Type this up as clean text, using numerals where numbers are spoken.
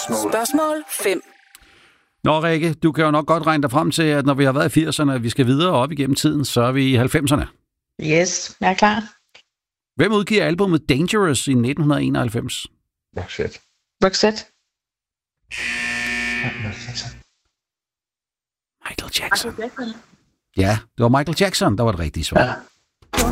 Spørgsmål 5. Nå, Rikke, du kan jo nok godt regne dig frem til, at når vi har været i 80'erne, og vi skal videre op igennem tiden, så er vi i 90'erne. Yes, jeg er klar. Hvem udgiver albumet Dangerous i 1991? Roxette. Roxette. Michael Jackson. Ja, det var Michael Jackson, der var det rigtige svar.